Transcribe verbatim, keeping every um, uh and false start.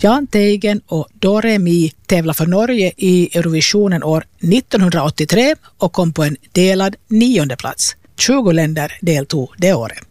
Jan Teigen och Doremi tävlade för Norge i Eurovisionen år nittonhundraåttiotre och kom på en delad nionde plats. tjugo länder deltog det året.